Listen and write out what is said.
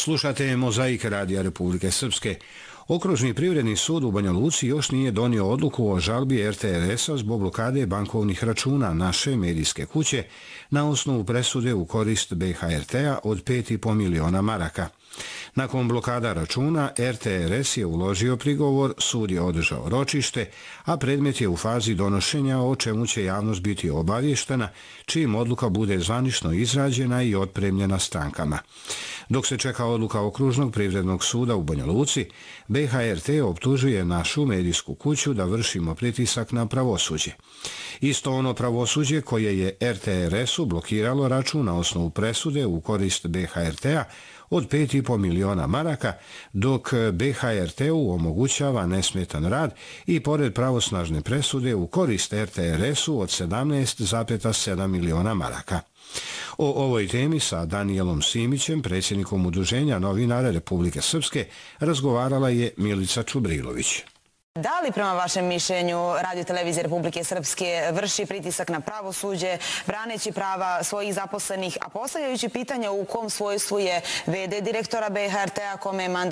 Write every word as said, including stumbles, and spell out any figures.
Slušate Mozaik Radija Republike Srpske. Okružni privredni sud u Banja Luci još nije donio odluku o žalbi er te er es-a zbog blokade bankovnih računa naše medijske kuće na osnovu presude u korist be ha er te-a od pet i po miliona maraka. Nakon blokada računa, er te er es je uložio prigovor, sud je održao ročište, a predmet je u fazi donošenja o čemu će javnost biti obavještena, čim odluka bude zvanično izrađena i otpremljena strankama. Dok se čeka odluka Okružnog privrednog suda u Banja Luci, be ha er te optužuje našu medijsku kuću da vršimo pritisak na pravosuđe. Isto ono pravosuđe koje je er te er es-u blokiralo račun na osnovu presude u korist be ha er te-a od pet i po miliona maraka, dok be ha er te-u omogućava nesmetan rad i pored pravosnažne presude u korist er te er es-u od sedamnaest zarez sedam miliona maraka. O ovoj temi sa Danijelom Simićem, predsjednikom Udruženja novinara Republike Srpske, razgovarala je Milica Čubrilović. Da li prema vašem mišljenju Radio televizije Republike Srpske vrši pritisak na pravosuđe, braneći prava svojih zaposlenih, a postavljajući pitanja u kom svojstvu je ve de direktora be ha er te-a kome je mandat